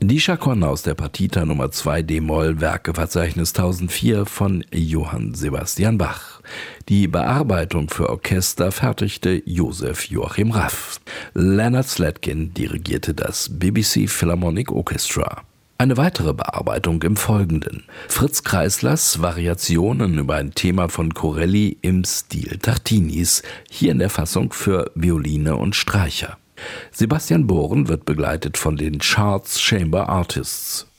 Die Chaconne aus der Partita Nummer 2 d-Moll Werkeverzeichnis 1004 von Johann Sebastian Bach. Die Bearbeitung für Orchester fertigte Joseph Joachim Raff. Leonard Slatkin dirigierte das BBC Philharmonic Orchestra. Eine weitere Bearbeitung im Folgenden. Fritz Kreislers Variationen über ein Thema von Corelli im Stil Tartinis, hier in der Fassung für Violine und Streicher. Sebastian Bohren wird begleitet von den Charles Chamber Artists.